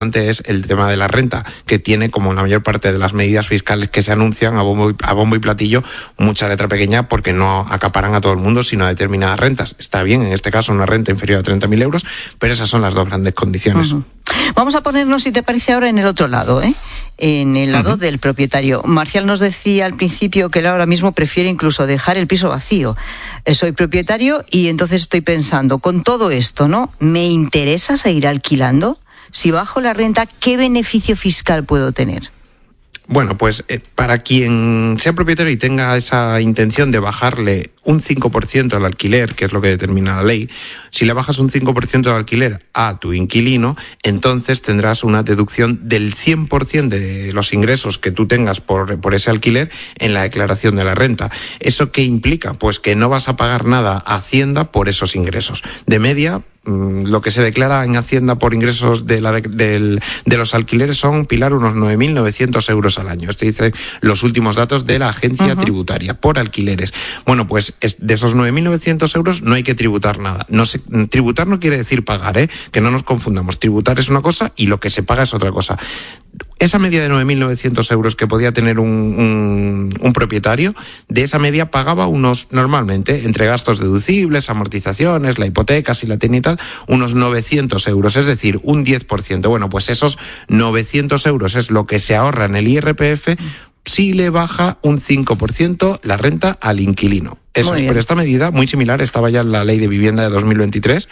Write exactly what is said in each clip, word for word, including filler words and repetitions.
es el tema de la renta, que tiene, como la mayor parte de las medidas fiscales que se anuncian a bombo y, a bombo y platillo, mucha letra pequeña, porque no acaparan a todo el mundo, sino a determinadas rentas. Está bien, en este caso, una renta inferior a treinta mil euros, pero esas son las dos grandes condiciones. Uh-huh. Vamos a ponernos, si te parece, ahora en el otro lado, ¿eh? En el lado uh-huh. del propietario. Marcial nos decía al principio que él ahora mismo prefiere incluso dejar el piso vacío. Eh, soy propietario y entonces estoy pensando, con todo esto, ¿no? ¿Me interesa seguir alquilando? Si bajo la renta, ¿qué beneficio fiscal puedo tener? Bueno, pues eh, para quien sea propietario y tenga esa intención de bajarle un cinco por ciento al alquiler, que es lo que determina la ley, si le bajas un cinco por ciento al alquiler a tu inquilino, entonces tendrás una deducción del cien por ciento de los ingresos que tú tengas por, por ese alquiler en la declaración de la renta. ¿Eso qué implica? Pues que no vas a pagar nada a Hacienda por esos ingresos. De media, lo que se declara en Hacienda por ingresos de, la de, de, de los alquileres son, Pilar, unos nueve mil novecientos euros al año. Esto dice los últimos datos de la agencia uh-huh. tributaria por alquileres. Bueno, pues es, de esos nueve mil novecientos euros no hay que tributar nada. No se, tributar no quiere decir pagar, ¿eh? Que no nos confundamos. Tributar es una cosa y lo que se paga es otra cosa. Esa media de nueve mil novecientos euros que podía tener un, un, un propietario, de esa media pagaba unos, normalmente, entre gastos deducibles, amortizaciones, la hipoteca, si la tenía y tal, unos novecientos euros, es decir, un diez por ciento. Bueno, pues esos novecientos euros es lo que se ahorra en el I R P F si le baja un cinco por ciento la renta al inquilino. Eso es, pero esta medida, muy similar, estaba ya en la Ley de Vivienda de dos mil veintitrés,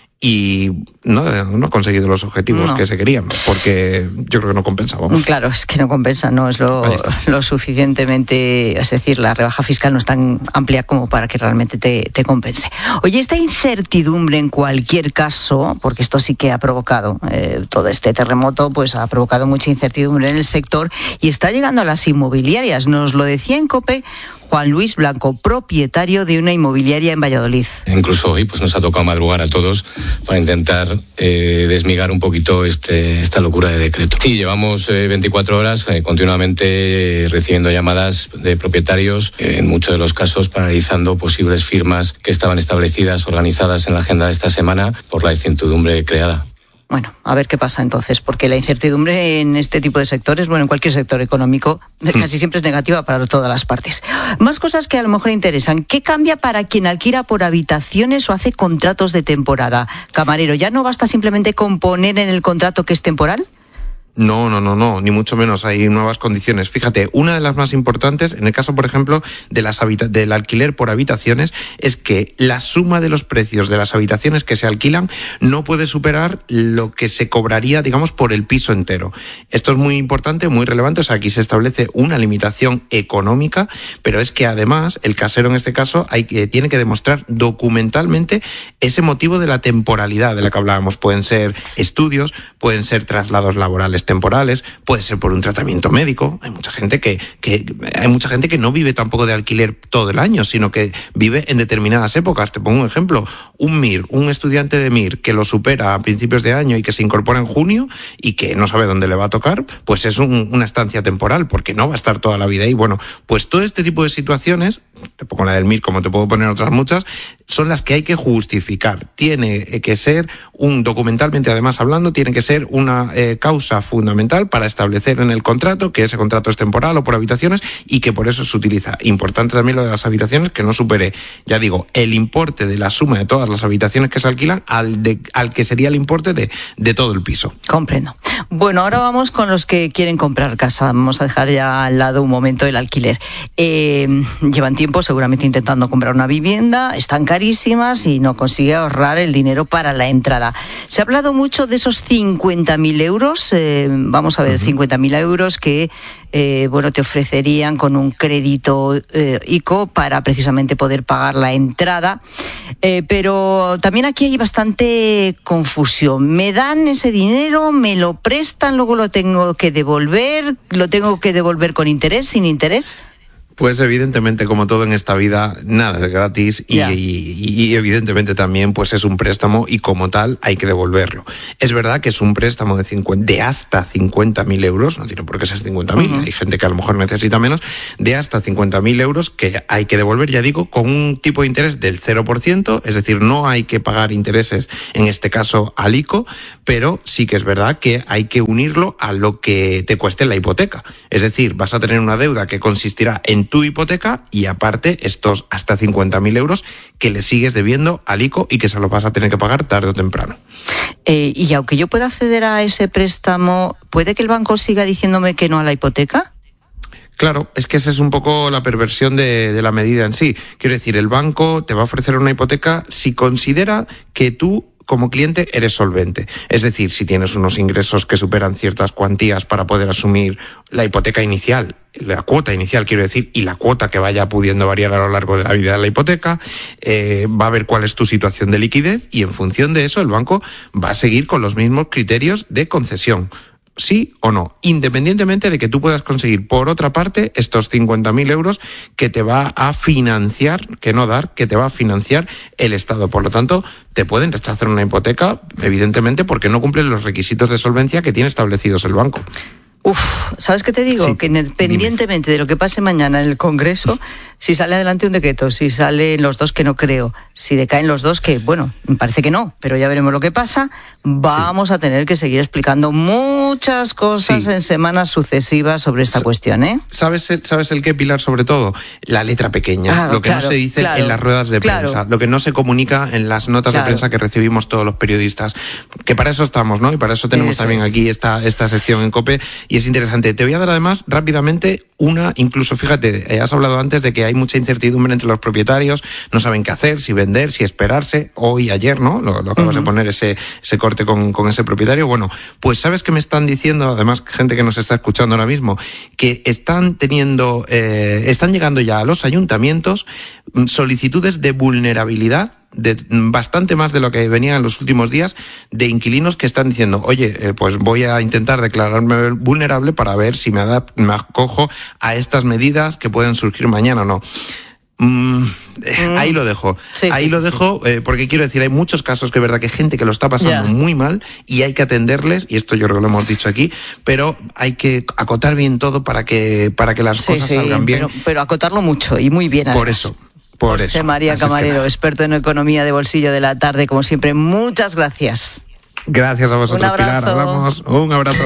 y no, no ha conseguido los objetivos no. que se querían, porque yo creo que no compensa. Vamos. Claro, es que no compensa, no es lo, lo suficientemente, es decir, la rebaja fiscal no es tan amplia como para que realmente te, te compense. Oye, esta incertidumbre en cualquier caso, porque esto sí que ha provocado, eh, todo este terremoto, pues ha provocado mucha incertidumbre en el sector y está llegando a las inmobiliarias. Nos lo decía en COPE Juan Luis Blanco, propietario de una inmobiliaria en Valladolid. Incluso hoy pues nos ha tocado madrugar a todos para intentar eh, desmigar un poquito este, esta locura de decreto. Sí, llevamos eh, veinticuatro horas eh, continuamente eh, recibiendo llamadas de propietarios, eh, en muchos de los casos paralizando posibles firmas que estaban establecidas, organizadas en la agenda de esta semana por la incertidumbre creada. Bueno, a ver qué pasa entonces, porque la incertidumbre en este tipo de sectores, bueno, en cualquier sector económico, casi siempre es negativa para todas las partes. Más cosas que a lo mejor interesan. ¿Qué cambia para quien alquila por habitaciones o hace contratos de temporada? Camarero, ¿ya no basta simplemente con poner en el contrato que es temporal? No, no, no, no, ni mucho menos, hay nuevas condiciones. Fíjate, una de las más importantes, en el caso, por ejemplo, de las habita- del alquiler por habitaciones, es que la suma de los precios de las habitaciones que se alquilan no puede superar lo que se cobraría, digamos, por el piso entero. Esto es muy importante, muy relevante, o sea, aquí se establece una limitación económica, pero es que además el casero en este caso hay que, tiene que demostrar documentalmente ese motivo de la temporalidad de la que hablábamos. Pueden ser estudios, pueden ser traslados laborales temporales, puede ser por un tratamiento médico. Hay mucha gente que, que hay mucha gente que no vive tampoco de alquiler todo el año, sino que vive en determinadas épocas. Te pongo un ejemplo, un M I R, un estudiante de M I R que lo supera a principios de año y que se incorpora en junio y que no sabe dónde le va a tocar, pues es un, una estancia temporal, porque no va a estar toda la vida ahí. Bueno, pues todo este tipo de situaciones, te pongo la del M I R como te puedo poner otras muchas, son las que hay que justificar. Tiene que ser un, documentalmente además hablando, tiene que ser una eh, causa fundamental para establecer en el contrato que ese contrato es temporal o por habitaciones y que por eso se utiliza. Importante también lo de las habitaciones, que no supere, ya digo, el importe de la suma de todas las habitaciones que se alquilan al, de, al que sería el importe de, de todo el piso. Comprendo. Bueno, ahora vamos con los que quieren comprar casa. Vamos a dejar ya al lado un momento el alquiler. Eh, llevan tiempo seguramente intentando comprar una vivienda, están carísimas y no consigue ahorrar el dinero para la entrada. Se ha hablado mucho de esos cincuenta mil euros, eh, vamos a ver, uh-huh. cincuenta mil euros que eh, bueno, te ofrecerían con un crédito eh, ICO para precisamente poder pagar la entrada. Eh, pero también aquí hay bastante confusión. ¿Me dan ese dinero? ¿Me lo prestan? ¿Luego lo tengo que devolver? ¿Lo tengo que devolver con interés, sin interés? Pues evidentemente, como todo en esta vida, nada es gratis y, yeah. y, y evidentemente también pues es un préstamo y como tal hay que devolverlo. Es verdad que es un préstamo de, cincuenta, de hasta cincuenta mil euros, no tiene por qué ser cincuenta mil, uh-huh. hay gente que a lo mejor necesita menos, de hasta cincuenta mil euros que hay que devolver, ya digo, con un tipo de interés del cero por ciento, es decir, no hay que pagar intereses, en este caso al I C O, pero sí que es verdad que hay que unirlo a lo que te cueste la hipoteca. Es decir, vas a tener una deuda que consistirá en tu hipoteca y aparte estos hasta cincuenta mil euros que le sigues debiendo al I C O y que se lo vas a tener que pagar tarde o temprano. Eh, y aunque yo pueda acceder a ese préstamo, ¿puede que el banco siga diciéndome que no a la hipoteca? Claro, es que esa es un poco la perversión de, de la medida en sí. Quiero decir, el banco te va a ofrecer una hipoteca si considera que tú como cliente eres solvente. Es decir, si tienes unos ingresos que superan ciertas cuantías para poder asumir la hipoteca inicial, la cuota inicial quiero decir, y la cuota que vaya pudiendo variar a lo largo de la vida de la hipoteca, eh, va a ver cuál es tu situación de liquidez y en función de eso el banco va a seguir con los mismos criterios de concesión. Sí o no, independientemente de que tú puedas conseguir, por otra parte, estos cincuenta mil euros que te va a financiar, que no dar, que te va a financiar el Estado. Por lo tanto, te pueden rechazar una hipoteca, evidentemente, porque no cumplen los requisitos de solvencia que tiene establecidos el banco. Uf, ¿sabes qué te digo? Sí, que independientemente dime. de lo que pase mañana en el Congreso, si sale adelante un decreto, si salen los dos, que no creo, si decaen los dos, que bueno, me parece que no, pero ya veremos lo que pasa, vamos sí. a tener que seguir explicando muchas cosas sí. en semanas sucesivas sobre esta S- cuestión, ¿eh? ¿Sabes, ¿Sabes el qué, Pilar? Sobre todo, la letra pequeña, claro, lo que claro, no se dice claro, en las ruedas de claro. prensa, lo que no se comunica en las notas claro. de prensa que recibimos todos los periodistas, que para eso estamos, ¿no? Y para eso tenemos eso también es. aquí esta, esta sección en COPE, y es interesante. Te voy a dar además rápidamente una, incluso fíjate, eh, has hablado antes de que hay mucha incertidumbre entre los propietarios, no saben qué hacer, si vender, si esperarse, hoy, ayer, ¿no? Lo, lo acabas uh-huh. de poner ese, ese corte con, con ese propietario. Bueno, pues sabes que me están diciendo, además gente que nos está escuchando ahora mismo, que están teniendo, eh, están llegando ya a los ayuntamientos solicitudes de vulnerabilidad, de bastante más de lo que venía en los últimos días, de inquilinos que están diciendo, oye, eh, pues voy a intentar declararme vulnerable para ver si me, adap- me acojo a estas medidas que pueden surgir mañana o no. Mm, mm. Ahí lo dejo, sí, ahí sí, lo sí, dejo sí. Eh, porque quiero decir, hay muchos casos que es verdad que hay gente que lo está pasando yeah. muy mal y hay que atenderles, y esto yo creo que lo hemos dicho aquí, pero hay que acotar bien todo para que, para que las sí, cosas sí, salgan bien. Pero, pero acotarlo mucho y muy bien. Además. Por eso. Por José eso. María Así Camarero, es que experto en economía de bolsillo de la tarde, como siempre, muchas gracias. Gracias a vosotros, Un abrazo. Pilar. Hablamos. Un abrazo.